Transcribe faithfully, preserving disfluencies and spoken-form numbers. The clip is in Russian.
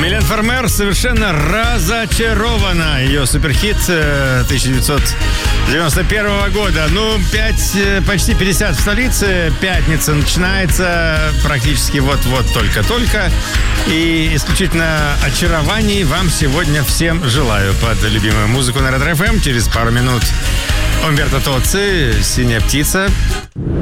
Милен Фармер совершенно разочарована. Ее суперхит тысяча девятьсот девяносто первого года. Ну, пять, почти пятьдесят в столице. Пятница начинается практически вот-вот только-только. И исключительно очарований вам сегодня всем желаю. Под любимую музыку на Ретро эф эм через пару минут Умберто Тоцци, «Синяя птица».